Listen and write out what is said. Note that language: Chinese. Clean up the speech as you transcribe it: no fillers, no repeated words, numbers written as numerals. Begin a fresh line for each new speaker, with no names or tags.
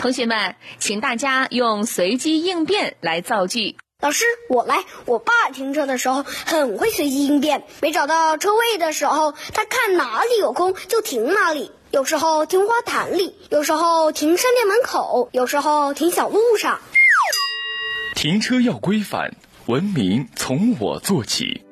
同学们，请大家用随机应变来造句。
老师，我来。我爸停车的时候很会随机应变，没找到车位的时候，他看哪里有空就停哪里。有时候停花坛里，有时候停商店门口，有时候停小路上。
停车要规范，文明从我做起。